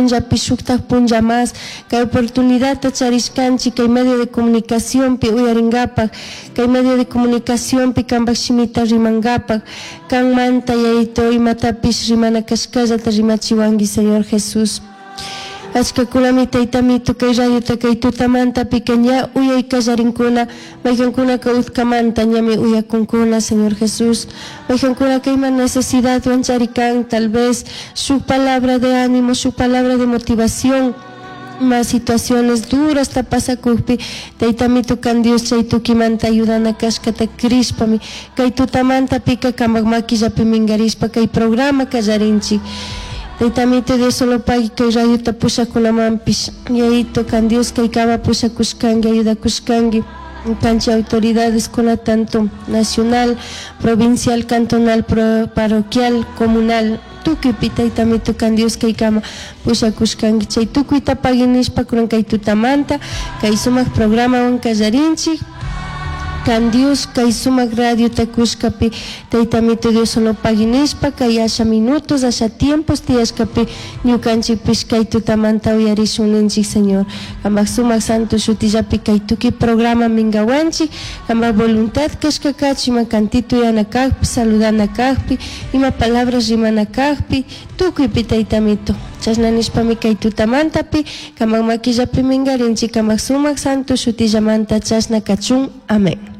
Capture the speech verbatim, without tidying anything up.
punllapi shuktaq punlla más kay oportunidad charishkanchik kay medio de comunicación pi uyaringapak kay medio de comunicación pi kanpak shimita rimangapak kanmanta yayito imatapish rimana kashkallata rimachiwanki Señor Jesús. Achkakunami taytamitu kay radiota kay tutamanta pequeña uyay kallarinkuna mayjankuna kautkamanta ñami uyakunkuna Señor Jesús. Mayjankuna kay man necesidad wancharikan tal vez su palabra de ánimo, su palabra de motivación. Más situaciones duras tapasakukpi taytamitu kan Dios chaytukimanta ayudana kashkata krispami kay tutamanta pika kamak makillapi mingarispa kay programa kallarinchik. Taytamitu Dios solo pagi kay radiota pushakunamampish yayito kan Dios kay kama pushakushkangi ayudakushkangi kanchi autoridades kuna tanto nacional, provincial, cantonal, pro, parroquial, comunal tukupi taytamitu kan Dios kay kama pushakushkangi chay tukuyta paginishpa kunan kay tutamanta kay sumak programa wan kallarinchik kan Dios kay sumak radio takushkapi taytamitu Dios solo paginishpa kay asha minutos asha tiempos tiyashkapi ñukanchikpish kay tutamanta uyarishunninchik Señor. Kambak sumak santo shutillapi kay tuki programa mingawanchik kambak voluntad kashkakachi ima cantito yanakakpi saludanakakpi ima palabras rimanakakpi tukuypi taytamitu chasnanishpami kay tutamantapi kambak makillapi mingarinchik kambak sumak santo shutillamanta chasna kachun. Amén.